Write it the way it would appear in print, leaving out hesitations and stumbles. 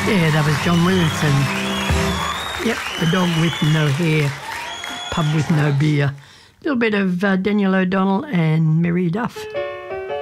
Yeah, that was John Williamson. Yep, The Dog with No Hair, Pub with No Beer. A little bit of Daniel O'Donnell and Mary Duff.